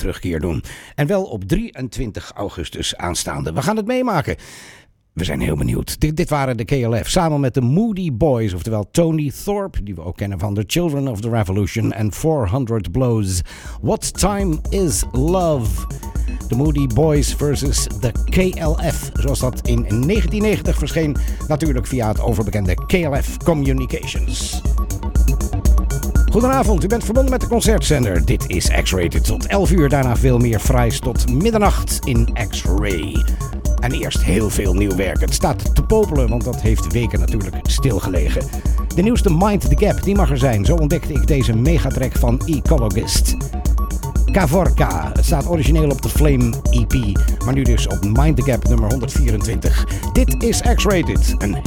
terugkeer doen. En wel op 23 augustus aanstaande. We gaan het meemaken. We zijn heel benieuwd. Dit waren de KLF samen met de Moody Boys, oftewel Tony Thorpe, die we ook kennen van The Children of the Revolution en 400 Blows. What Time is Love? The Moody Boys versus de KLF, zoals dat in 1990 verscheen, natuurlijk via het overbekende KLF Communications. Goedenavond, u bent verbonden met de concertzender. Dit is X-Rated tot 11 uur, daarna veel meer frijs tot middernacht in X-Ray. En eerst heel veel nieuw werk. Het staat te popelen, want dat heeft weken natuurlijk stilgelegen. De nieuwste Mind the Gap, die mag er zijn. Zo ontdekte ik deze megatrack van Ecologist. Kavorka, het staat origineel op de Flame EP, maar nu dus op Mind the Gap nummer 124. Dit is X-Rated, een